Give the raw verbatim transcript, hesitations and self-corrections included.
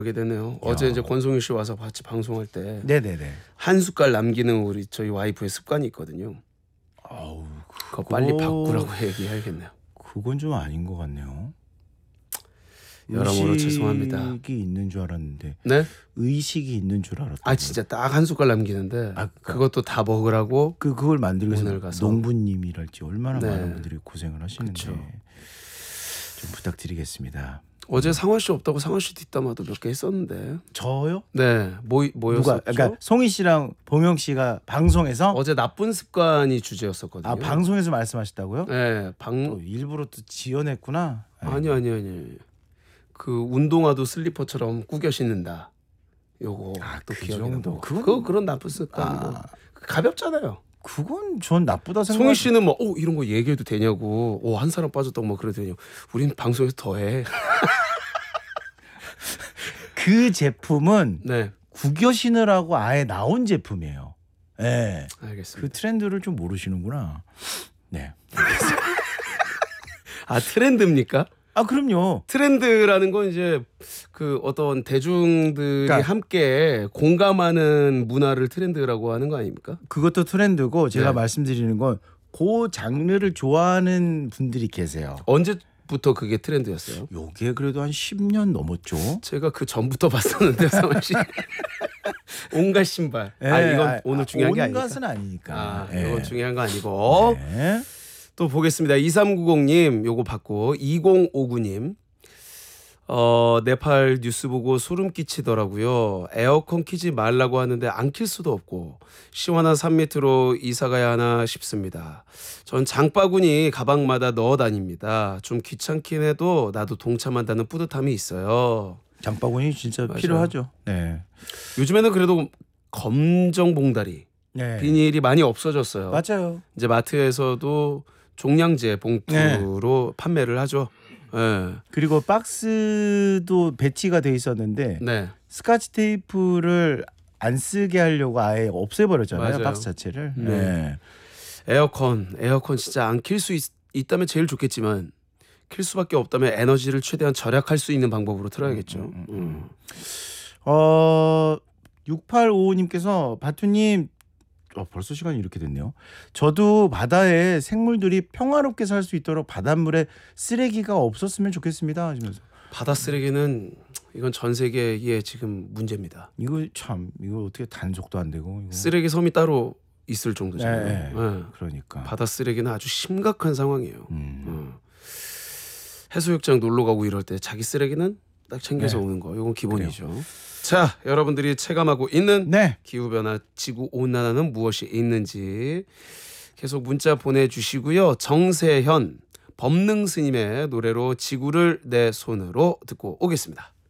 하게 되네요. 어제 이제 권송일 씨 와서 같이 방송할 때 네네네. 한 숟갈 남기는 우리 저희 와이프의 습관이 있거든요. 아우, 그거 빨리 바꾸라고 얘기해야겠네요. 그건 좀 아닌 것 같네요. 여러모로 죄송합니다. 의식이 있는 줄 알았는데. 네? 의식이 있는 줄 알았다. 아 진짜 딱 한 숟갈 남기는데 아, 그것도 다 먹으라고. 그 그걸 만들기 오늘 위해서 가서. 농부님이랄지 얼마나 네. 많은 분들이 고생을 하시는데 그쵸. 좀 부탁드리겠습니다. 어제 상화 씨 없다고 상화 씨 뒷담화도 몇 개 했었는데. 저요? 네, 뭐 뭐였었죠? 누가? 그러니까 송희 씨랑 봉영 씨가 방송에서 어제 나쁜 습관이 주제였었거든요. 아 방송에서 말씀하셨다고요? 네, 방 또 일부러 또 지어냈구나. 아니 아니 아니. 그 운동화도 슬리퍼처럼 꾸겨 신는다. 요거 아, 또 그 기억이 정도? 나고. 그건- 그거 그런 나쁜 습관. 아. 가볍잖아요. 그건 전 나쁘다 생각. 송희 씨는 뭐, 오 이런 거 얘기해도 되냐고, 오 한 사람 빠졌다고 뭐 그래도 되냐고. 우린 방송에서 더해. 그 제품은 네, 구겨 신으라고 아예 나온 제품이에요. 예. 네. 그 알겠습니다. 트렌드를 좀 모르시는구나. 네. 아 트렌드입니까? 아 그럼요. 트렌드라는 건 이제 그 어떤 대중들이 그러니까- 함께 공감하는 문화를 트렌드라고 하는 거 아닙니까? 그것도 트렌드고 제가 네. 말씀드리는 건 그 장르를 좋아하는 분들이 계세요. 언제부터 그게 트렌드였어요? 요게 그래도 한 십 년 넘었죠. 제가 그 전부터 봤었는데 상원 씨. 온갖 신발. 아 예, 이건 아, 오늘 중요한 게 아니니까. 온갖은 아니니까. 아 예. 이건 중요한 거 아니고. 네. 또 보겠습니다. 이삼구공님 요거 받고 이공오구님 어 네팔 뉴스 보고 소름 끼치더라고요. 에어컨 키지 말라고 하는데 안 킬 수도 없고 시원한 산 밑으로 이사 가야 하나 싶습니다. 전 장바구니 가방마다 넣어 다닙니다. 좀 귀찮긴 해도 나도 동참한다는 뿌듯함이 있어요. 장바구니 진짜 맞아요. 필요하죠. 네. 요즘에는 그래도 검정 봉다리 네. 비닐이 많이 없어졌어요. 맞아요. 이제 마트에서도 종량제 봉투로 판매를 하죠. 네. 그리고 박스도 배치가 돼 있었는데 네. 스카치 테이프를 안 쓰게 하려고 아예 없애버렸잖아요. 맞아요. 박스 자체를. 네. 네. 에어컨, 에어컨 진짜 안 킬 수 있다면 제일 좋겠지만 킬 수밖에 없다면 에너지를 최대한 절약할 수 있는 방법으로 틀어야겠죠. 음, 음, 음. 음. 어 육팔오오님께서 바투님 어, 벌써 시간이 이렇게 됐네요. 저도 바다에 생물들이 평화롭게 살 수 있도록 바닷물에 쓰레기가 없었으면 좋겠습니다. 하시면서 바다 쓰레기는 이건 전 세계의 지금 문제입니다. 이거 참 이거 어떻게 단속도 안 되고 이거. 쓰레기 섬이 따로 있을 정도잖아요. 네, 네. 네. 그러니까. 바다 쓰레기는 아주 심각한 상황이에요. 음. 어. 해수욕장 놀러 가고 이럴 때 자기 쓰레기는 딱 챙겨서 네. 오는 거. 이건 기본이죠. 자, 여러분들이 체감하고 있는 네. 기후변화, 지구 온난화는 무엇이 있는지 계속 문자 보내주시고요. 정세현 범능 스님의 노래로 지구를 내 손으로 듣고 오겠습니다.